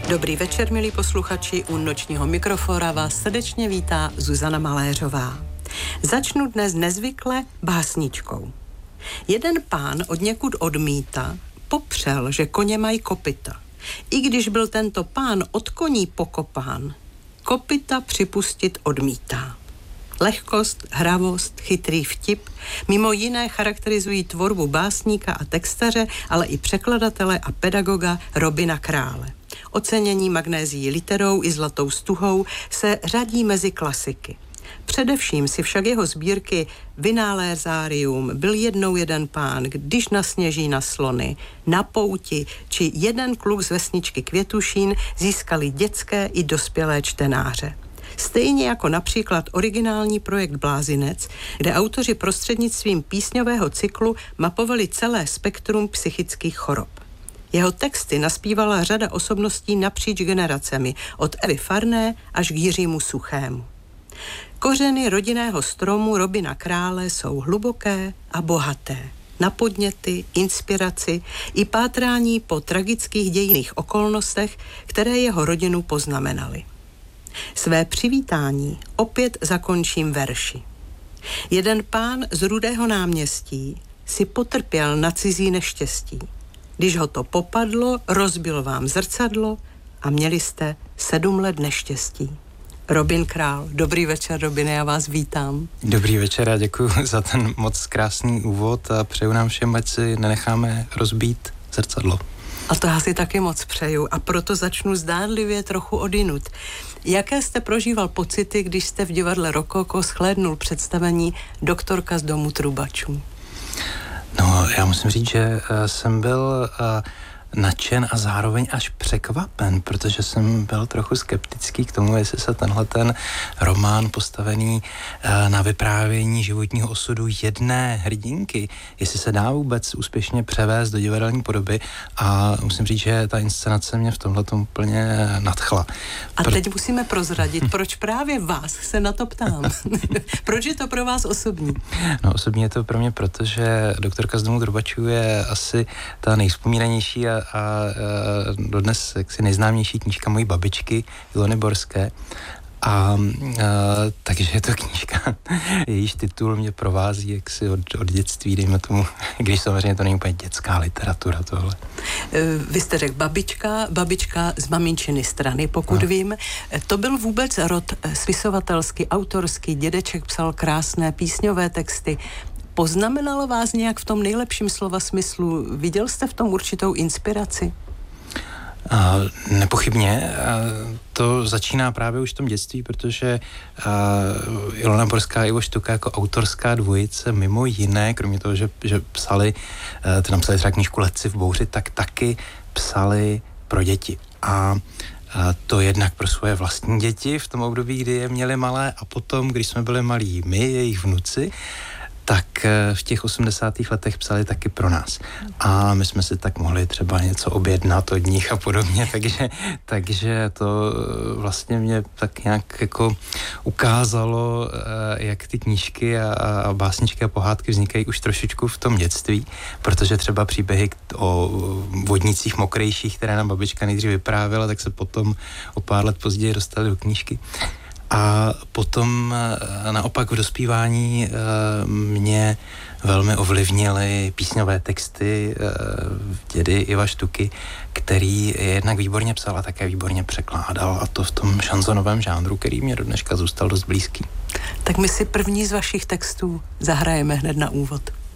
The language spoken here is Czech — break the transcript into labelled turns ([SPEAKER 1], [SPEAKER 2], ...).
[SPEAKER 1] Dobrý večer, milí posluchači, u nočního mikrofona vás srdečně vítá Zuzana Maléřová. Začnu dnes nezvykle básničkou. Jeden pán odněkud odmítá, popřel, že koně mají kopyta. I když byl tento pán od koní pokopán, kopyta připustit odmítá. Lehkost, hravost, chytrý vtip mimo jiné charakterizují tvorbu básníka a textaře, ale i překladatele a pedagoga Robina Krále. Ocenění magnézií literou i zlatou stuhou se řadí mezi klasiky. Především si však jeho sbírky Vynálézárium, Byl jednou jeden pán, Když nasněží na slony, Na pouti či Jeden kluk z vesničky Květušín získali dětské i dospělé čtenáře. Stejně jako například originální projekt Blázinec, kde autoři prostřednictvím písňového cyklu mapovali celé spektrum psychických chorob. Jeho texty naspívala řada osobností napříč generacemi, od Evy Farné až k Jiřímu Suchému. Kořeny rodinného stromu Robina Krále jsou hluboké a bohaté. Na podněty, inspiraci i pátrání po tragických dějinných okolnostech, které jeho rodinu poznamenaly. Své přivítání opět zakončím verši. Jeden pán z Rudého náměstí si potrpěl na cizí neštěstí. Když ho to popadlo, rozbil vám zrcadlo a měli jste 7 let neštěstí. Robin Král. Dobrý večer, Robine, já vás vítám.
[SPEAKER 2] Dobrý večer a děkuji za ten moc krásný úvod a přeju nám všem, ať si nenecháme rozbít zrcadlo.
[SPEAKER 1] A to já si taky moc přeju a proto začnu zdánlivě trochu odinut. Jaké jste prožíval pocity, když jste v divadle Rokoko shlédnul představení Doktorka z domu trubačů?
[SPEAKER 2] No, já musím říct, že jsem byl nadšen a zároveň až překvapen, protože jsem byl trochu skeptický k tomu, jestli se tenhle ten román postavený na vyprávění životního osudu jedné hrdinky, jestli se dá vůbec úspěšně převést do divadelní podoby, a musím říct, že ta inscenace mě v tomhletom úplně nadchla.
[SPEAKER 1] A teď musíme prozradit, proč právě vás se na to ptám. Proč je to pro vás osobní?
[SPEAKER 2] No, osobně je to pro mě, protože Doktorka z domu trubačů je asi ta nejvzpomínanější a dodnes jaksi nejznámější knížka mojí babičky Ilony Borské. Takže je to knížka, jejíž titul mě provází jaksi od dětství, dejme tomu, když samozřejmě to není úplně dětská literatura tohle.
[SPEAKER 1] Vy jste řekl babička z maminčiny strany, pokud vím. To byl vůbec rod spisovatelský, autorský, dědeček psal krásné písňové texty. Poznamenalo vás nějak v tom nejlepším slova smyslu? Viděl jste v tom určitou inspiraci?
[SPEAKER 2] Nepochybně. To začíná právě už v tom dětství, protože Ilona Borská a Ivo Štuka jako autorská dvojice mimo jiné, kromě toho, že psali, ty napsali třeba knížku Letci v bouři, tak taky psali pro děti. A to jednak pro svoje vlastní děti v tom období, kdy je měli malé, a potom, když jsme byli malí my, jejich vnuci, tak v těch 80. letech psali taky pro nás. A my jsme si tak mohli třeba něco objednat od nich a podobně, takže to vlastně mě tak nějak jako ukázalo, jak ty knížky a básničky a pohádky vznikají už trošičku v tom dětství, protože třeba příběhy o vodnicích mokrejších, které nám babička nejdřív vyprávěla, tak se potom o pár let později dostaly do knížky. A potom naopak v dospívání mě velmi ovlivnily písňové texty dědy Iva Štuky, který jednak výborně psal a také výborně překládal, a to v tom šanzonovém žánru, který mě do dneška zůstal dost blízký.
[SPEAKER 1] Tak my si první z vašich textů zahrajeme hned na úvod.